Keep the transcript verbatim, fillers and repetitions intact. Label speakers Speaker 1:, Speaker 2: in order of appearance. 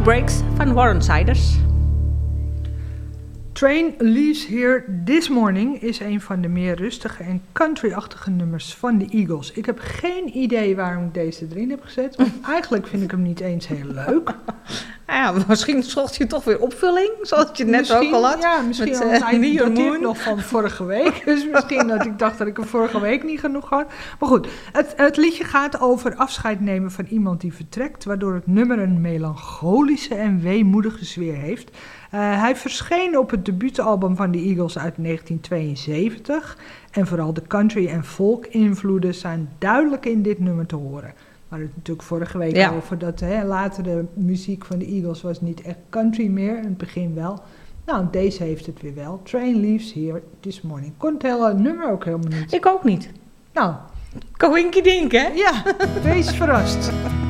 Speaker 1: Breaks van Warren Siders.
Speaker 2: Train Leaves Here This Morning is een van de meer rustige en country-achtige nummers van de Eagles. Ik heb geen idee waarom ik deze erin heb gezet, want eigenlijk vind ik hem niet eens heel leuk.
Speaker 1: Ja, misschien zocht je toch weer opvulling, zoals je het net
Speaker 2: misschien,
Speaker 1: ook al had.
Speaker 2: Ja, misschien
Speaker 1: met,
Speaker 2: al
Speaker 1: uh,
Speaker 2: hij
Speaker 1: New
Speaker 2: dateert
Speaker 1: Moon.
Speaker 2: nog van vorige week. Dus misschien dat ik dacht dat ik er vorige week niet genoeg had. Maar goed, het, het liedje gaat over afscheid nemen van iemand die vertrekt, waardoor het nummer een melancholische en weemoedige sfeer heeft. Uh, hij verscheen op het debuutalbum van de Eagles uit negentien tweeënzeventig. En vooral de country- en folk-invloeden zijn duidelijk in dit nummer te horen. We hadden het natuurlijk vorige week ja. over dat hè, later de muziek van de Eagles was niet echt country meer. In het begin wel. Nou, deze heeft het weer wel. Train Leaves Here This Morning. Kon het hele nummer ook helemaal niet.
Speaker 1: Ik ook niet.
Speaker 2: Nou.
Speaker 1: Koinkie dink, hè?
Speaker 2: Ja, wees verrast.